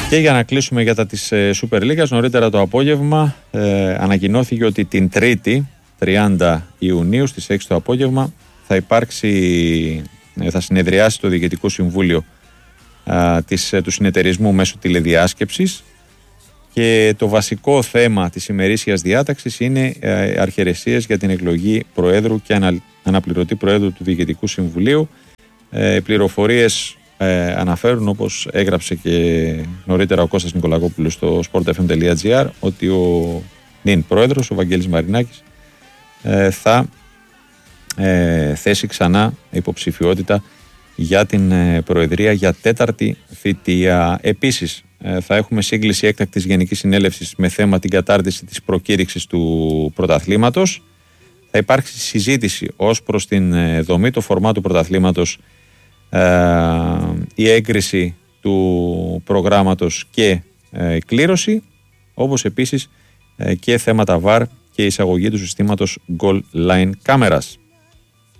Και για να κλείσουμε για τα της Super League, νωρίτερα το απόγευμα ανακοινώθηκε ότι την Τρίτη 30 Ιουνίου στις 6 το απόγευμα θα συνεδριάσει το Διοικητικό Συμβούλιο του συνεταιρισμού μέσω τηλεδιάσκεψης και το βασικό θέμα της ημερήσιας διάταξης είναι αρχαιρεσίες για την εκλογή Προέδρου και αναπληρωτή Προέδρου του Διοικητικού Συμβουλίου. Πληροφορίες αναφέρουν, όπως έγραψε και νωρίτερα ο Κώστας Νικολακόπουλος στο sportfm.gr, ότι ο νυν πρόεδρος, ο Βαγγέλης Μαρινάκης, θα θέσει ξανά υποψηφιότητα για την Προεδρία για τέταρτη θητεία. Επίσης θα έχουμε σύγκληση έκτακτης Γενικής Συνέλευσης με θέμα την κατάρτιση της προκήρυξης του πρωταθλήματος. Θα υπάρξει συζήτηση ως προς την δομή, το φορμά του πρωταθλήματος, η έγκριση του προγράμματος και κλήρωση, όπως επίσης και θέματα VAR και εισαγωγή του συστήματος Goal Line Cameras.